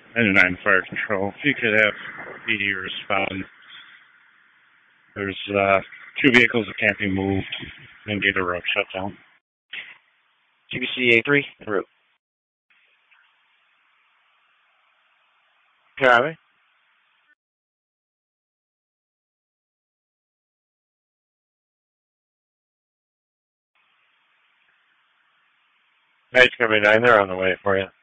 99 Fire Control. If you could have PD respond. There's two vehicles that can't be moved. Then get a road shut down. GBC A3, en route. Copy. Nice, gonna be 9. They're on the way for you.